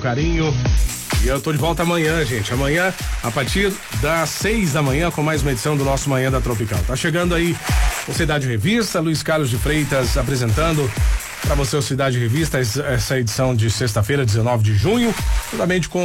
carinho. E eu tô de volta amanhã, gente. Amanhã, a partir das 6 da manhã, com mais uma edição do nosso Manhã da Tropical. Tá chegando aí o Cidade Revista, Luiz Carlos de Freitas apresentando para você o Cidade Revista, essa edição de sexta-feira, 19 de junho, juntamente com